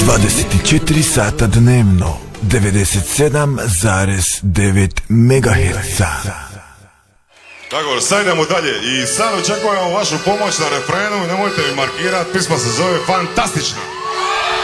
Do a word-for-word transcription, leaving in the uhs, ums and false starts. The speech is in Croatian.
dvadeset četiri sata dnevno, devedeset sedam zarez devet megaherca. Tako, sad idemo dalje i sad očekujemo vašu pomoć na refrenu i nemojte mi markirati, pisma se zove Fantastična.